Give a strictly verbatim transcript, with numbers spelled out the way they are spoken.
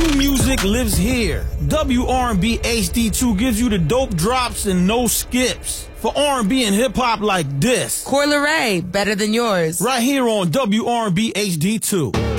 True music lives here. W R and B H D two gives you the dope drops and no skips. For R and B and hip-hop like this. Coi Leray, better than yours. Right here on W R and B H D two.